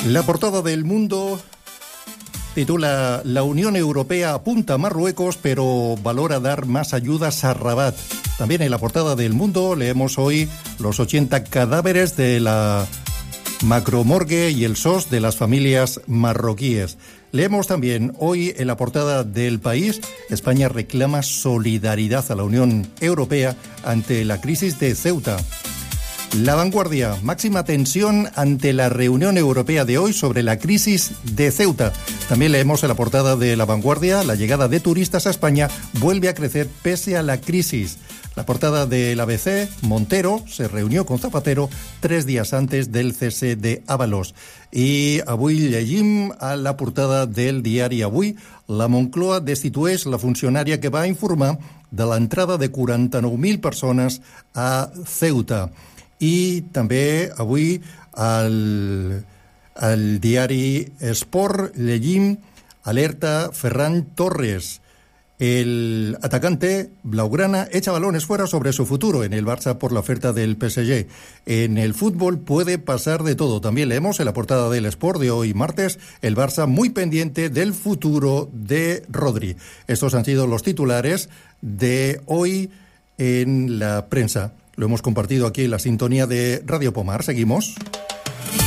La portada del Mundo titula: La Unión Europea apunta a Marruecos, pero valora dar más ayudas a Rabat. También en la portada del Mundo leemos hoy los 80 cadáveres de la macromorgue y el SOS de las familias marroquíes. Leemos también hoy en la portada del País: España reclama solidaridad a la Unión Europea ante la crisis de Ceuta. La Vanguardia: máxima tensión ante la reunión europea de hoy sobre la crisis de Ceuta. También leemos en la portada de La Vanguardia: la llegada de turistas a España vuelve a crecer pese a la crisis. La portada del ABC: Montero se reunió con Zapatero 3 días antes del cese de Ábalos. I avui llegim a la portada del diari Avui: la Moncloa destitueix la funcionària que va informar de l'entrada de 49.000 persones a Ceuta. I també avui al diari Esport llegim: alerta Ferran Torres. El atacante blaugrana echa balones fuera sobre su futuro en el Barça por la oferta del PSG. En el fútbol puede pasar de todo. También leemos en la portada del Sport de hoy martes: el Barça muy pendiente del futuro de Rodri. Estos han sido los titulares de hoy en la prensa. Lo hemos compartido aquí en la sintonía de Radio Pomar. Seguimos.